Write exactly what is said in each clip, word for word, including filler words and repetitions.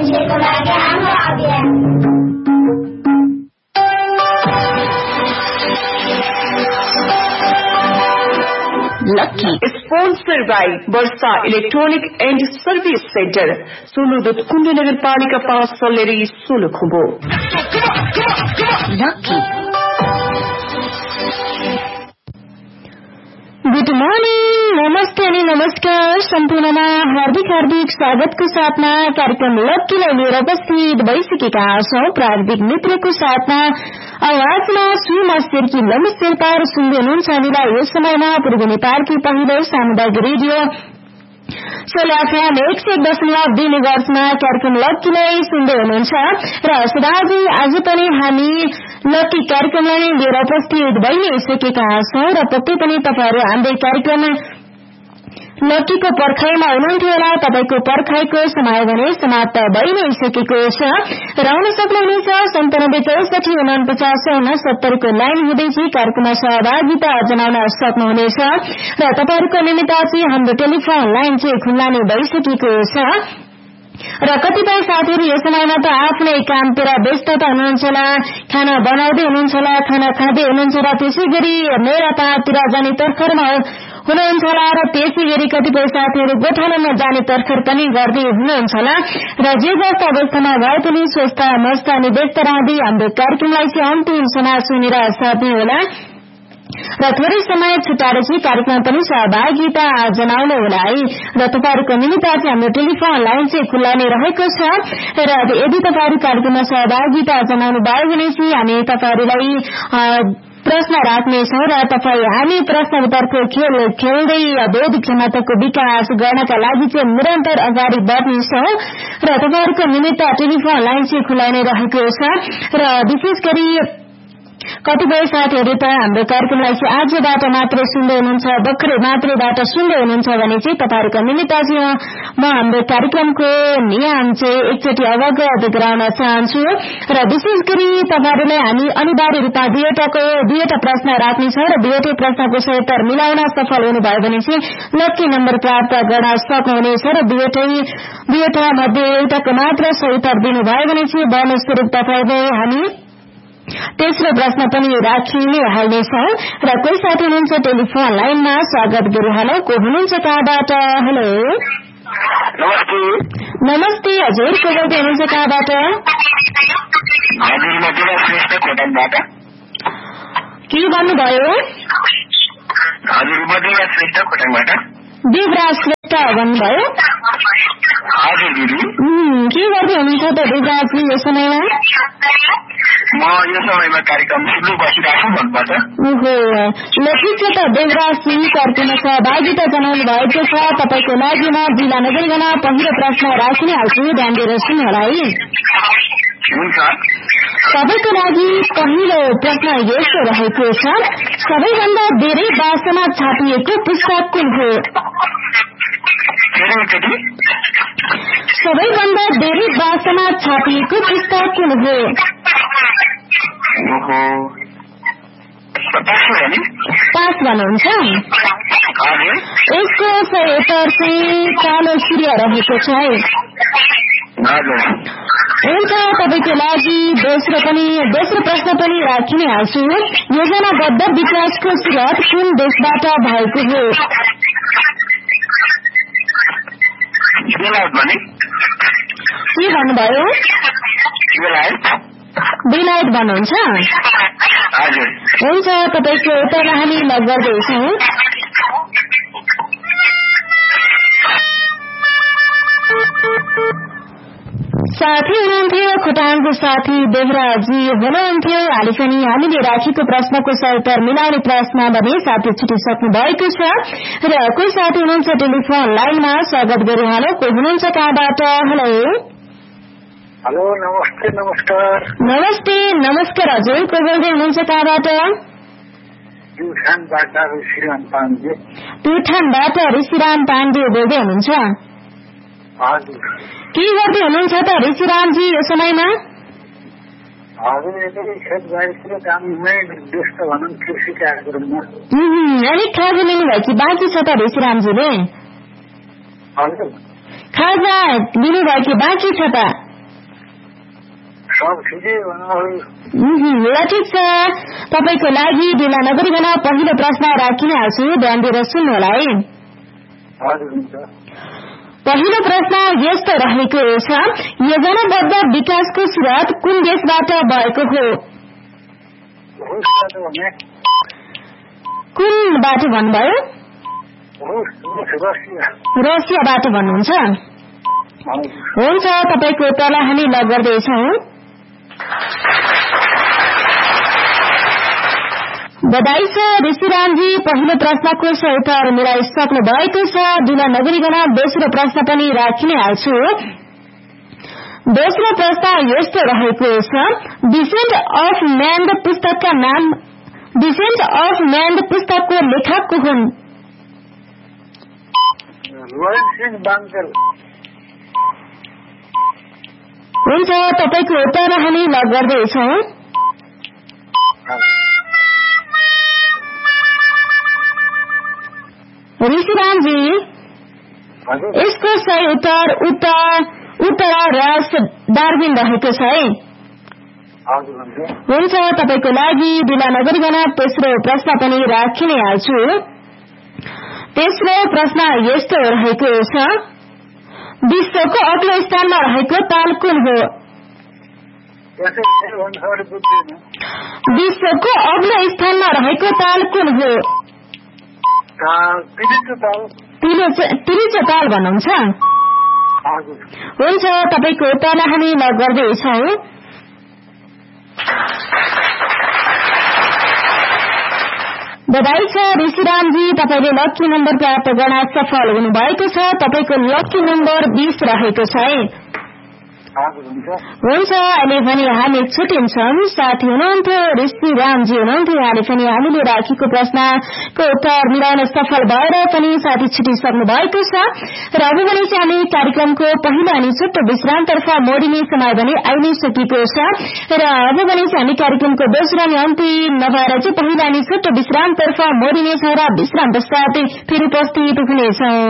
भविष्यको लागि हाम्रो अभियान। Lucky sponsor by Varsha electronic and service centre, सोलुदुत कुण्ड नगरपालिका पाँच Salleri Solukhumbu. Lucky good morning, नमस्ते अनि नमस्कार सम्पूर्णमा हार्दिक हार्दिक स्वागतको साथमा कार्यक्रम लक्कीलाई लिएर उपस्थित भइसकेका छौं। प्राविधिक मित्रको साथमा आवाजमा सुमा शेर्की लम्बी शेर्पा सुन्दै हुनुहुन्छ हामीलाई यो समयमा पूर्व नेपालकी पहिलो सामुदायिक रेडियो सोल्याफेम एक सय एक दशमलव दुई मेगाहर्जमा कार्यक्रम लक्कीलाई सुन्दै हुनुहुन्छ र सदाजी आज पनि हामी लक्की कार्यक्रमलाई लिएर उपस्थित भइ नै सकेका छौं र पक्कै पनि तपाईहरु हाम्रो कार्यक्रम लक्कीको पर्खाइमा हुनुहुन्थ्यो होला। तपाईको पर्खाइको समय भने समाप्त भइ नै सकेको छ र आउन सक्नुहुनेछ सन्तानब्बे चौसठी उनपचास उनसत्तरको लाइन हुँदै कार्यक्रममा सहभागिता जनाउन सक्नुहुनेछ र तपाईहरुको निमित्त चाहिँ हाम्रो टेलिफोन लाइन चाहिँ खुल्ला नै भइसकेको छ र कतिपय साथीहरु यस समयमा त आफ्नै कामतिर व्यस्तता हुनुहुन्छ होला, खाना बनाउँदै हुनुहुन्छ होला, खाना खाँदै हुनुहुन्छ र त्यसै गरी मेरापातिर जाने तर्खरमा हुनुहुन्छ होला र त्यसै गरी कतिपय साथीहरु गोठालामा जाने तर्खर पनि गर्दै हुनुहुन्छ होला र जे जस्ता अवस्थामा भए पनि स्वस्थ मस्त अनि व्यस्त रहँदै हाम्रो कार्यक्रमलाई चाहिँ अन्तिम समाज सुनेर साथै होला र थोरै समय छुटाएर चाहिँ कार्यक्रममा पनि सहभागिता जनाउनु होला है र तपाईहरुको निमित्त चाहिँ हाम्रो टेलिफोन लाइन चाहिँ खुल्ला नै रहेको छ र यदि तपाईहरु कार्यक्रममा सहभागिता जनाउनु भयो भने चाहिँ हामी तपाईहरुलाई प्रश्न राख्नेछौं र तपाई हामी प्रश्न उत्तरको खेल खेल्दै बोध क्षमताको विकास गर्नका लागि चाहिँ निरन्तर अगाडि बढ्नेछौं र तपाईहरुको निमित्त टेलिफोन लाइन चाहिँ खुल्ला नै रहेको छ र विशेष गरी कतिपय साथीहरु त हाम्रो कार्यक्रमलाई चाहिँ आजबाट मात्र सुन्दै हुनुहुन्छ, भर्खरै मात्रैबाट सुन्दै हुनुहुन्छ भने चाहिँ तपाईहरुको निमित्त चाहिँ म हाम्रो कार्यक्रमको नियम चाहिँ एकचोटि अवगत गराउन चाहन्छु र विशेष गरी तपाईहरुलाई हामी अनिवार्य रूपमा दुईवटाको दुईवटा प्रश्न राख्नेछौं र दुईवटै प्रश्नको सही उत्तर मिलाउन सफल हुनुभयो भने चाहिँ लक्की नम्बर प्राप्त गर्न सक्नुहुनेछ र दुईवटै दुईवटा मध्ये एउटाको मात्र सही उत्तर दिनुभयो भने चाहिँ बोनस स्वरूप तपाईलाई हामी तेस्रो प्रश्न पनि राखि नै हाल्नेछौं र कोही साथी हुनुहुन्छ टेलिफोन लाइनमा, स्वागत गरिहालौ। को हुनुहुन्छ कहाँबाट? हेलो नमस्ते। नमस्ते हजुर, को बोल्दै हुनुहुन्छ कहाँबाट? हजुर म देवराज श्रेष्ठ खोटाङबाट। के भन्नुभयो? हजुर म देवराज श्रेष्ठ खोटाङबाट। देवराज श्रेष्ठ भन्नुभयो? हजुर दिदी। के गर्दै हुनुहुन्छ त देवराजजी यो समयमा? म यो समयमा कार्यक्रम सुन्नु बसिरहेको छु भन्नुपर्छ। ओहो ल ठिक छ त देवराजजी, कार्यक्रममा सहभागिता जनाउनु भएको छ। तपाईको लागि म जिल्ला नगरिकन पहिलो प्रश्न राखिने हाल्छु, ध्यान दिएर सुन्नु होला है। हुन्छ। सबैको लागि पहिलो प्रश्न यस्तो रहेको छ, सबैभन्दा धेरै भाषामा छापिएको पुस्तक कुन हो? सबैभन्दा धेरै भाषामा छापिएको पुस्तक कुन हो? पास भन्नुहुन्छ? यसको सही उत्तर चाहिँ कालो सूर्य रहेको छ है। हुन्छ, तपाईको लागि दोस्रो पनि दोस्रो प्रश्न पनि राखिने हाल्छु। योजनाबद्ध विकासको सुरुवात कुन देशबाट भएको हो? के भन्नुभयो? बेलायत भन्नुहुन्छ? हुन्छ, तपाईको उत्तर हामी लग गर्दैछौँ। साथी हुनुहुन्थ्यो खोटाङको साथी देवराजी हुनुहुन्थ्यो। हालै पनि हामीले राखेको प्रश्नको सही उत्तर मिलाउने प्रश्न भने साथी छुटिसक्नु भएको छ र कोही साथी हुनुहुन्छ टेलिफोन लाइनमा, स्वागत गरिहालौ। को हुनुहुन्छ कहाँबाट? हेलो हेलो नमस्ते। नमस्कार। नमस्ते नमस्कार हजुर, को बोल्दै हुनुहुन्छ कहाँबाट? प्युठानबाट ऋषिराम पाण्डे। प्युठानबाट ऋषिराम पाण्डे बोल्दै हुनुहुन्छ? हजुर। के गर्दै हुनुहुन्छ त ऋषिरामजी यो समयमा? हजुर यसरी खेतबारीतिर काममै व्यस्त भनौँ, कृषि कार्यक्रममा। अलिक खाजा लिनुभयो कि बाँकी छ त ऋषिरामजीले? हजुर खाजा लिनुभयो कि बाँकी छ त? सब ठिकै भन्नुभयो। ल ठिक छ, तपाईँको लागि ढिला नगरिकन पहिलो प्रश्न राखिन हाल्छु, ध्यान दिएर सुन्नु होला है। पहिलो प्रश्न यस्तो रहेको छ, योजनाबद्ध विकासको सुरुवात कुन देशबाट भएको हो? कुनबाट भन्नुभयो? रसियाबाट भन्नुहुन्छ? हुन्छ, तपाईँको उत्तरलाई हामी लग गर्दैछौँ। बधाई छ ऋषिरामजी, पहिलो प्रश्नको सही उत्तर मिलाइसक्नु भएको छ। ढिला नगरिकन दोस्रो प्रश्न पनि राखिने हाल्छु। दोस्रो प्रश्न यस्तो रहेको छ, डिसेन्ट अफ म्यान पुस्तकका नाम डिसेन्ट अफ म्यान पुस्तकको लेखक को हुन्? हुन्छ, तपाईँको उत्तर हामी लग गर्दैछौँ। ऋषिरामजी, यसको सही उत्तर उत्तर उत्तर रस डार्विन रहेको छ है। हुन्छ, तपाईँको लागि ढिला नगरिकन तेस्रो प्रश्न पनि राखिने हाल्छु। तेस्रो प्रश्न यस्तो रहेको छ, विश्वको अग्लो स्थानमा रहेको ताल कुन हो? विश्वको अग्लो स्थानमा रहेको ताल कुन हो? तिलिचो ताल भन्नुहुन्छ? हुन्छ, तपाईँको उत्तरलाई हामी लग गर्दैछौँ। बधाई छ ऋषिरामजी, तपाईँले लक्की नम्बर प्राप्त गर्न सफल हुनुभएको छ। तपाईँको लक्की नम्बर बीस रहेको छ है। हुन्छ, अहिले पनि हामी छुट्टिन्छौँ। साथी हुनुहुन्थ्यो ऋषिरामजी हुनुहुन्थ्यो, उहाँले पनि हामीले राखेको प्रश्नको उत्तर मिलाउन सफल भएर पनि साथी छुटिसक्नु भएको छ। र अब भने चाहिँ हामी कार्यक्रमको पहिलो अनि छोटो विश्रामतर्फ मोडिने समय पनि आइ नै सकेको छ। र अब भने चाहिँ हामी कार्यक्रमको दोस्रो अनि अन्तिम नभएर चाहिँ पहिलो अनि छोटो विश्रामतर्फ मोडिनेछौँ र विश्राम पश्चात फेरि उपस्थित हुनेछौँ।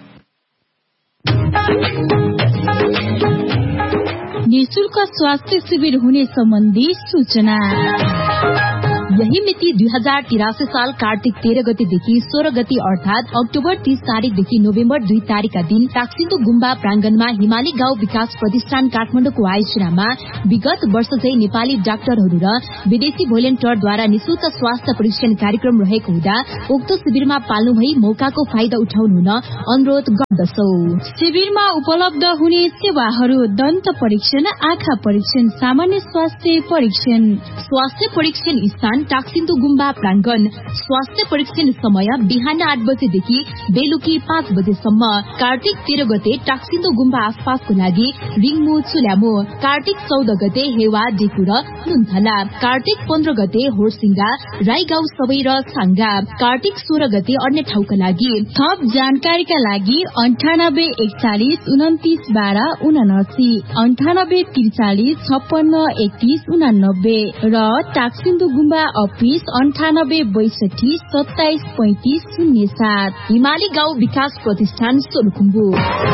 निःशुल्क स्वास्थ्य शिविर हुने सम्बन्धी सूचना। यही मिति दुई हजार तिरासी साल कार्तिक तेह्र गतेदेखि सोह्र गते अर्थात अक्टोबर तीस तारीकदेखि नोभेम्बर दुई तारीकका दिन टाक्सिन्दो गुम्बा प्रांगणमा हिमाली गाउँ विकास प्रतिष्ठान काठमाडौँको आयोजनामा विगत वर्ष चाहिँ नेपाली डाक्टरहरू र विदेशी भोलिन्टियरद्वारा निशुल्क स्वास्थ्य परीक्षण कार्यक्रम रहेको हुँदा उक्त शिविरमा पाल्नु भई मौकाको फाइदा उठाउनु हुन अनुरोध गर्दछौ। शिविरमा उपलब्ध हुने सेवाहरू दन्त परीक्षण, आँखा परीक्षण, सामान्य स्वास्थ्य परीक्षण। स्वास्थ्य परीक्षण स्थान टाक्सिन्दो गुम्बा प्रांगण। स्वास्थ्य परीक्षण समय बिहान आठ बजेदेखि बेलुकी पाँच बजेसम्म। कार्तिक तेह्र गते टाक्सिन्दो गुम्बा आसपासको लागि रिङमु चुल्यामु। कार्तिक चौध गते हेवा डेकु र नुन्थला। कार्तिक पन्ध्र गते होरसिंगा, राई गाउँ सबै र साङ्गा। कार्तिक सोह्र गते अन्य ठाउँका लागि। थप जानकारीका लागि अन्ठानब्बे एकचालिस उन्तिस बाह्र उनासी अन्ठानब्बे त्रिचालिस छप्पन्न एकतीस उनानब्बे र टाक्सिन्दो गुम्बा अफिस अन्ठानब्बे बैसठी सत्ताइस पैंतिस शून्य सात। हिमाली गाउँ विकास प्रतिष्ठान सोलुखुम्बु।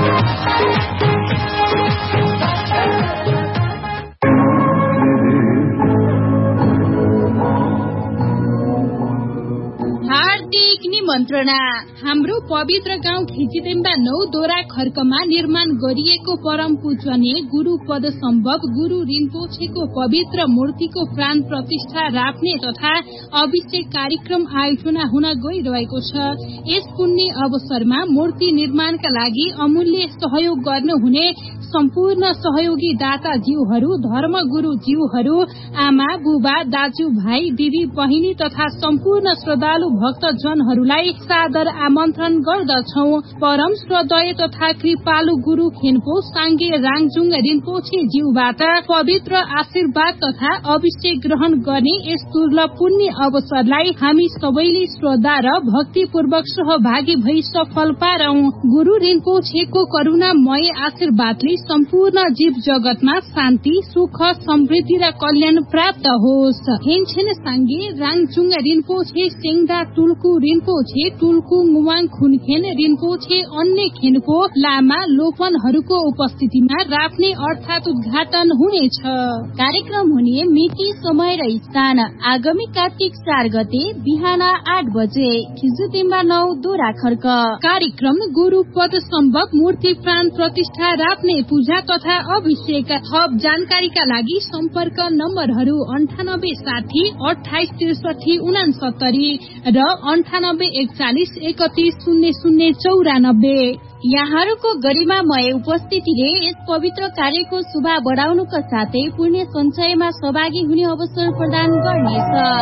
हार्दिक निमन्त्रणा। हाम्रो पवित्र गाउँ खिचिदेम्बा नौ दोरा खर्कमा निर्माण गरिएको परम पूजनीय गुरु पद सम्भव गुरु रिम्पोछेको पवित्र मूर्तिको प्राण प्रतिष्ठा राख्ने तथा अभिषेक कार्यक्रम आयोजना हुन गइरहेको छ। यस पुण्य अवसरमा मूर्ति निर्माणका लागि अमूल्य सहयोग गर्नुहुने सम्पूर्ण सहयोगी दाता जीवहरू, धर्म गुरु जीवहरू, आमा बुबा, दाजु भाइ, दिदी बहिनी तथा सम्पूर्ण श्रद्धालु भक्तजनहरूलाई सादर आमन्त्रण गर्दछौ। परम श्रद्धेय तथा कृपालु गुरु खेन्पो साङ्गे राङजुङ रिम्पोछे ज्यूबाट पवित्र आशीर्वाद तथा अभिषेक ग्रहण गर्ने यस दुर्लभ पुण्य अवसरलाई हामी सबैले श्रद्धा र भक्तिपूर्वक सहभागी भई सफल पारौं। गुरु रिम्पोछेको करुणामय आशीर्वादले सम्पूर्ण जीव जगतमा शान्ति, सुख, समृद्धि र कल्याण प्राप्त होस्। हेनछेन साङ्गे राङजुङ रिम्पोछे सेङ्दा तुल्कु रिम्पोछे छे टुल्कु मुवाङ खुनखेन रिनको छे अन्य खेनको लामा लोकनहरूको उपस्थितिमा राफ्ने अर्थात उद्घाटन हुनेछ। कार्यक्रम हुने मिति, समय र स्थान आगामी कार्तिक चार गते बिहान आठ बजे खिजुतिम्बा नौ दोरा खर्क। कार्यक्रम गुरु पद सम्भव मूर्ति प्राण प्रतिष्ठा राफ्ने पूजा तथा अभिषेक। थप जानकारीका लागि सम्पर्क नम्बरहरू अन्ठानब्बे साठी अठाइस त्रिसठी उनासत्तरी र अन्ठानब्बे एकचालिस एकतीस शून्य शून्य चौरानब्बे। यहाँहरूको गरिमामय उपस्थितिले यस पवित्र कार्यको शोभा बढाउनुका साथै पुण्य सञ्चयमा सहभागी हुने अवसर प्रदान गर्नेछ।